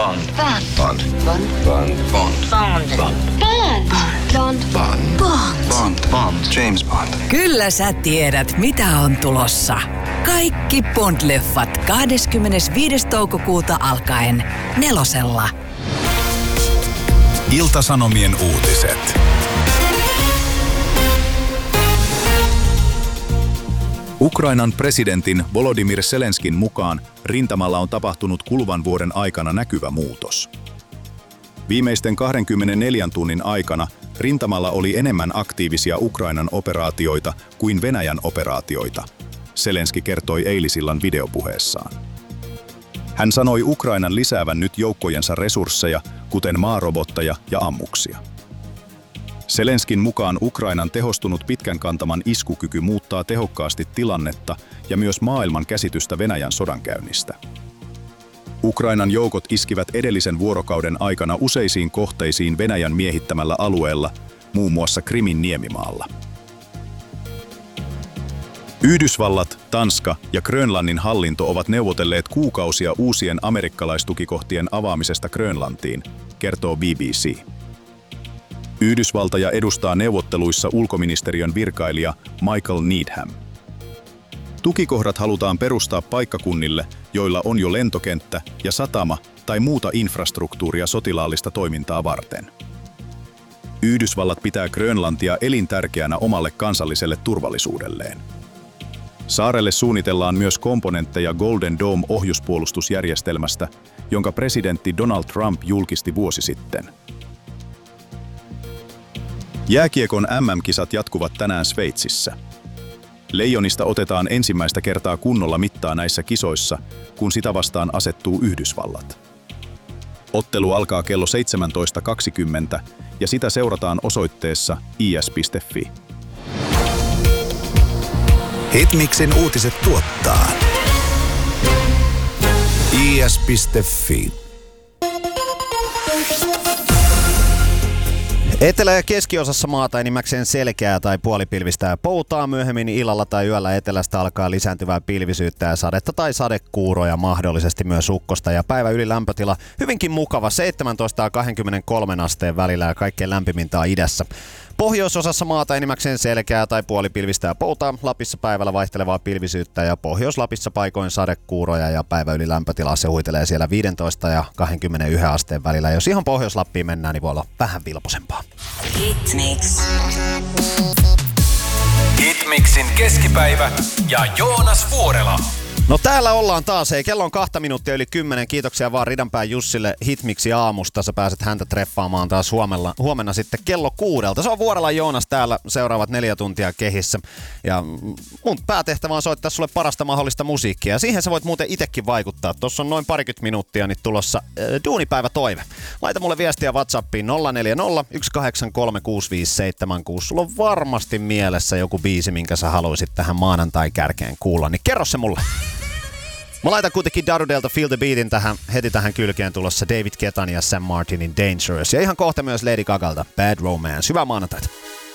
Bond. Bond. Bond. Bond. Bond. Bond. Bond. Bond. Bond. Bond. James Bond. Kyllä sä tiedät, mitä on tulossa. Kaikki Bond-leffat 25. toukokuuta alkaen 4:lla. Ilta-Sanomien uutiset. Ukrainan presidentin Volodymyr Zelenskin mukaan rintamalla on tapahtunut kuluvan vuoden aikana näkyvä muutos. Viimeisten 24 tunnin aikana rintamalla oli enemmän aktiivisia Ukrainan operaatioita kuin Venäjän operaatioita, Zelenski kertoi eilisillan videopuheessaan. Hän sanoi Ukrainan lisäävän nyt joukkojensa resursseja, kuten maarobotteja ja ammuksia. Zelenskin mukaan Ukrainan tehostunut pitkän kantaman iskukyky muuttaa tehokkaasti tilannetta ja myös maailman käsitystä Venäjän sodankäynnistä. Ukrainan joukot iskivät edellisen vuorokauden aikana useisiin kohteisiin Venäjän miehittämällä alueella, muun muassa Krimin niemimaalla. Yhdysvallat, Tanska ja Grönlannin hallinto ovat neuvotelleet kuukausia uusien amerikkalaistukikohtien avaamisesta Grönlantiin, kertoo BBC. Yhdysvaltoja edustaa neuvotteluissa ulkoministeriön virkailija Michael Needham. Tukikohdat halutaan perustaa paikkakunnille, joilla on jo lentokenttä ja satama tai muuta infrastruktuuria sotilaallista toimintaa varten. Yhdysvallat pitää Grönlantia elintärkeänä omalle kansalliselle turvallisuudelleen. Saarelle suunnitellaan myös komponentteja Golden Dome-ohjuspuolustusjärjestelmästä, jonka presidentti Donald Trump julkisti vuosi sitten. Jääkiekon MM-kisat jatkuvat tänään Sveitsissä. Leijonista otetaan ensimmäistä kertaa kunnolla mittaa näissä kisoissa, kun sitä vastaan asettuu Yhdysvallat. Ottelu alkaa kello 17.20 ja sitä seurataan osoitteessa is.fi. Hitmixin uutiset tuottaa is.fi. Etelä- ja keskiosassa maata enimmäkseen selkeää tai puolipilvistä ja poutaa, myöhemmin illalla tai yöllä etelästä alkaa lisääntyvää pilvisyyttä ja sadetta tai sadekuuroja, mahdollisesti myös ukkosta, ja päivä ylilämpötila hyvinkin mukava 17 ja 23 asteen välillä ja kaikkein lämpimintä on idässä. Pohjoisosassa maata enimmäkseen selkeää tai puolipilvistä ja poutaa, Lapissa päivällä vaihtelevaa pilvisyyttä ja Pohjois-Lapissa paikoin sadekuuroja ja päivä yli lämpötila se huitelee siellä 15 ja 21 asteen välillä. Jos ihan Pohjois-Lappiin mennään, niin voi olla vähän vilposempaa. Hitmix. Hitmixin keskipäivä ja Joonas Vuorela. No täällä ollaan taas, kello on 2 minuuttia yli 10. Kiitoksia vaan Ridanpään Jussille Hitmixi aamusta. Sä pääset häntä treffaamaan taas huomenna sitten kello 6. Se on Vuorela Joonas täällä seuraavat 4 tuntia kehissä. Ja mun päätehtävä on soittaa sulle parasta mahdollista musiikkia. Ja siihen sä voit muuten itekin vaikuttaa. Tuossa on noin parikymmentä minuuttia niin tulossa duunipäivätoive. Laita mulle viestiä WhatsAppiin 040 183 6576. Sulla on varmasti mielessä joku biisi, minkä sä haluaisit tähän maanantai kärkeen kuulla. Niin kerro se mulle. Mä laitan kuitenkin Darudelta Feel the Beatin heti tähän kylkeen tulossa David Guettan ja Sam Martinin Dangerous. Ja ihan kohta myös Lady Gagalta Bad Romance. Hyvää maanantaita.